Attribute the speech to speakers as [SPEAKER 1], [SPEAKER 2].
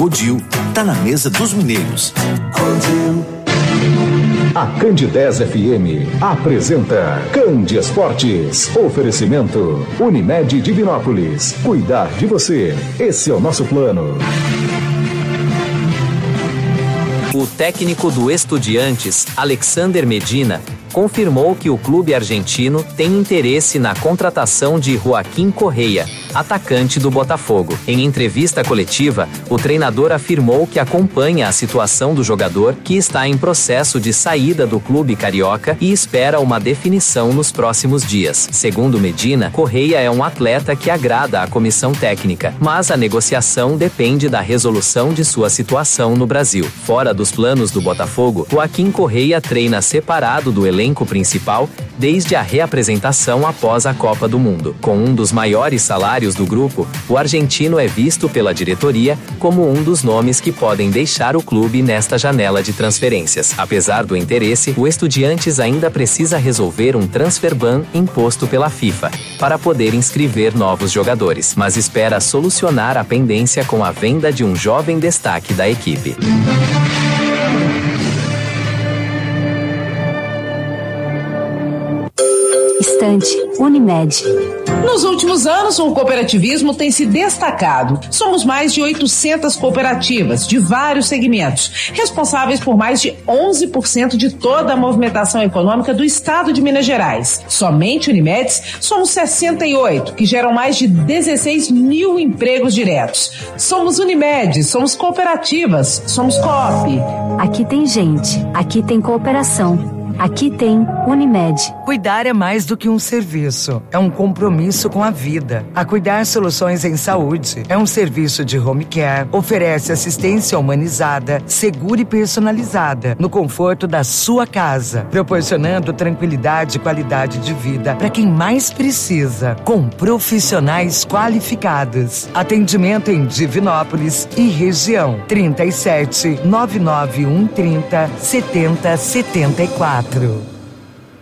[SPEAKER 1] Codil tá na mesa dos mineiros.
[SPEAKER 2] A Candidez FM apresenta Candi Esportes. Oferecimento Unimed Divinópolis. Cuidar de você. Esse é o nosso plano.
[SPEAKER 3] O técnico do Estudiantes, Alexander Medina, confirmou que o clube argentino tem interesse na contratação de Joaquim Correia, atacante do Botafogo. Em entrevista coletiva, o treinador afirmou que acompanha a situação do jogador, que está em processo de saída do clube carioca e espera uma definição nos próximos dias. Segundo Medina, Correia é um atleta que agrada à comissão técnica, mas a negociação depende da resolução de sua situação no Brasil. Fora dos planos do Botafogo, Joaquim Correia treina separado do elenco principal desde a reapresentação após a Copa do Mundo. Com um dos maiores salários do grupo, o argentino é visto pela diretoria como um dos nomes que podem deixar o clube nesta janela de transferências. Apesar do interesse, o Estudiantes ainda precisa resolver um transfer ban imposto pela FIFA para poder inscrever novos jogadores, mas espera solucionar a pendência com a venda de um jovem destaque da equipe.
[SPEAKER 4] Estante Unimed.
[SPEAKER 5] Nos últimos anos, o cooperativismo tem se destacado. Somos mais de 800 cooperativas de vários segmentos, responsáveis por mais de 11% de toda a movimentação econômica do estado de Minas Gerais. Somente Unimedes, somos 68, que geram mais de 16 mil empregos diretos. Somos Unimed, somos cooperativas, somos Coop.
[SPEAKER 4] Aqui tem gente, aqui tem cooperação. Aqui tem Unimed.
[SPEAKER 6] Cuidar é mais do que um serviço, é um compromisso com a vida. A Cuidar Soluções em Saúde é um serviço de home care, oferece assistência humanizada, segura e personalizada, no conforto da sua casa, proporcionando tranquilidade e qualidade de vida para quem mais precisa, com profissionais qualificados. Atendimento em Divinópolis e região. 37 99130 7074.